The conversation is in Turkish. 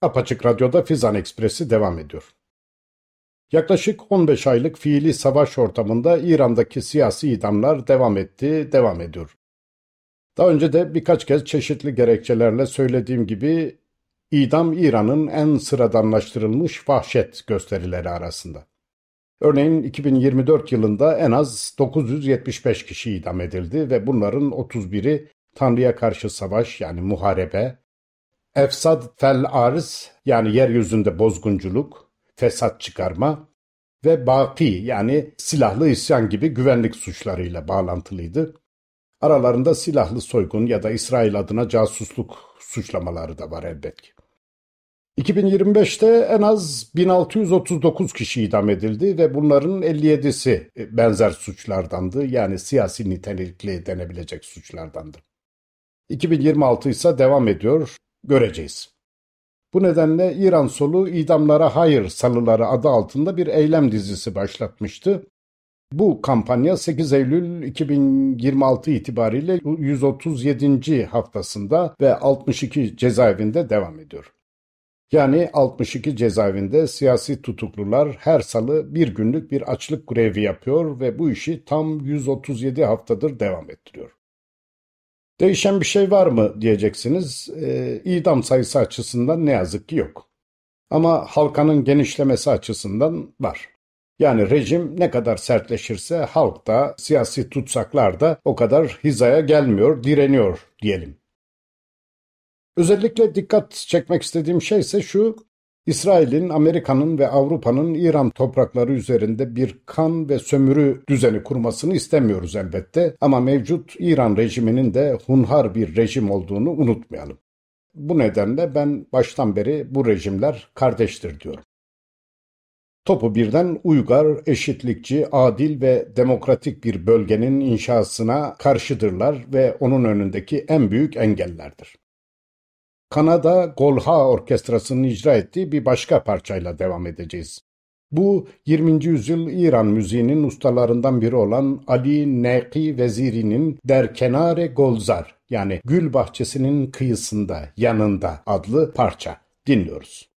Apaçık Radyo'da Fizan Ekspresi devam ediyor. Yaklaşık 15 aylık fiili savaş ortamında İran'daki siyasi idamlar devam ediyor. Daha önce de birkaç kez çeşitli gerekçelerle söylediğim gibi idam İran'ın en sıradanlaştırılmış vahşet gösterileri arasında. Örneğin 2024 yılında en az 975 kişi idam edildi ve bunların 31'i Tanrı'ya karşı savaş yani muharebe, efsad fel arz yani yeryüzünde bozgunculuk, fesat çıkarma ve baki yani silahlı isyan gibi güvenlik suçlarıyla bağlantılıydı. Aralarında silahlı soygun ya da İsrail adına casusluk suçlamaları da var elbette. 2025'te en az 1639 kişi idam edildi ve bunların 57'si benzer suçlardandı, yani siyasi nitelikli denebilecek suçlardandı. 2026 ise devam ediyor, göreceğiz. Bu nedenle İran solu idamlara hayır salıları adı altında bir eylem dizisi başlatmıştı. Bu kampanya 8 Eylül 2026 itibariyle 137. haftasında ve 62 cezaevinde devam ediyor. Yani 62 cezaevinde siyasi tutuklular her salı bir günlük bir açlık grevi yapıyor ve bu işi tam 137 haftadır devam ettiriyor. Değişen bir şey var mı diyeceksiniz. İdam sayısı açısından ne yazık ki yok. Ama halkanın genişlemesi açısından var. Yani rejim ne kadar sertleşirse halk da siyasi tutsaklar da o kadar hizaya gelmiyor, direniyor diyelim. Özellikle dikkat çekmek istediğim şey ise şu: İsrail'in, Amerika'nın ve Avrupa'nın İran toprakları üzerinde bir kan ve sömürü düzeni kurmasını istemiyoruz elbette, ama mevcut İran rejiminin de hunhar bir rejim olduğunu unutmayalım. Bu nedenle ben baştan beri bu rejimler kardeştir diyorum. Topu birden uygar, eşitlikçi, adil ve demokratik bir bölgenin inşasına karşıdırlar ve onun önündeki en büyük engellerdir. Kanada Golha Orkestrası'nın icra ettiği bir başka parçayla devam edeceğiz. Bu 20. yüzyıl İran müziğinin ustalarından biri olan Ali Neqi Veziri'nin Derkenare Golzar yani Gül Bahçesi'nin kıyısında, yanında adlı parça dinliyoruz.